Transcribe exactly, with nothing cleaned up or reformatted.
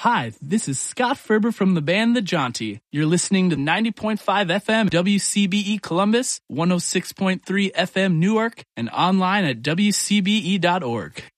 Hi, this is Scott Ferber from the band The Jaunty. You're listening to ninety point five F M W C B E Columbus, one oh six point three F M Newark, and online at W C B E dot org.